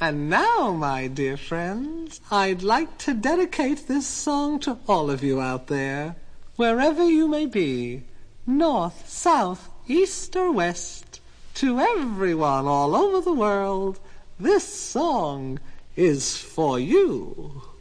And now, my dear friends, I'd like to dedicate this song to all of you out there, wherever you may be, north, south, east, or west, to everyone all over the world. This song is for you.